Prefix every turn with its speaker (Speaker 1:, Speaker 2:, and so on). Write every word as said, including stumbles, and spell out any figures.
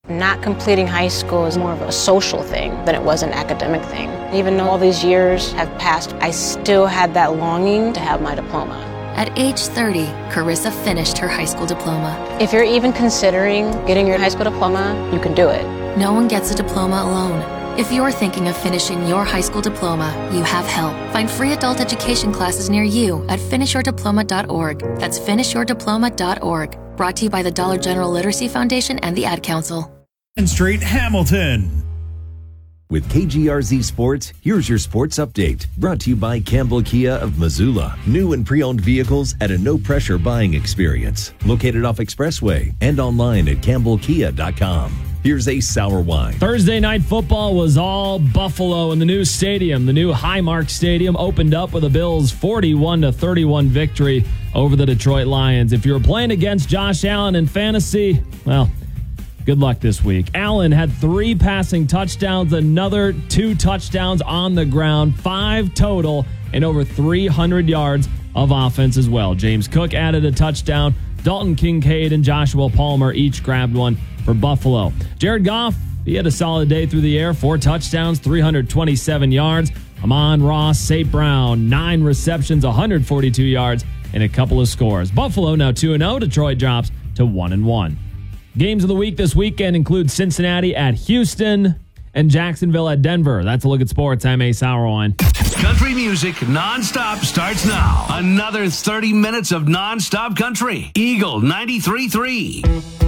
Speaker 1: Not completing high school is more of a social thing than it was an academic thing. Even though all these years have passed, I still had that longing to have my diploma.
Speaker 2: At age thirty, Carissa finished her high school diploma.
Speaker 1: If you're even considering getting your high school diploma, you can do it.
Speaker 2: No one gets a diploma alone. If you're thinking of finishing your high school diploma, you have help. Find free adult education classes near you at finish your diploma dot org. That's finish your diploma dot org. Brought to you by the Dollar General Literacy Foundation and the Ad Council.
Speaker 3: Street Hamilton.
Speaker 4: With K G R Z Sports, here's your sports update. Brought to you by Campbell Kia of Missoula. New and pre-owned vehicles at a no-pressure buying experience. Located off Expressway and online at campbell kia dot com. Here's a sour wine.
Speaker 5: Thursday night football was all Buffalo in the new stadium. The new Highmark Stadium opened up with a Bills forty-one to thirty-one victory over the Detroit Lions. If you were playing against Josh Allen in fantasy, well, good luck this week. Allen had three passing touchdowns, another two touchdowns on the ground, five total, and over three hundred yards of offense as well. James Cook added a touchdown. Dalton Kincaid and Joshua Palmer each grabbed one for Buffalo. Jared Goff, he had a solid day through the air. Four touchdowns, three hundred twenty-seven yards. Amon-Ra Saint Brown, nine receptions, one hundred forty-two yards, and a couple of scores. Buffalo now two and oh. Detroit drops to one and one. Games of the week this weekend include Cincinnati at Houston and Jacksonville at Denver. That's a look at sports. I'm Ace Sauerwein.
Speaker 3: Country music nonstop starts now. Another thirty minutes of nonstop country. Eagle ninety-three point three.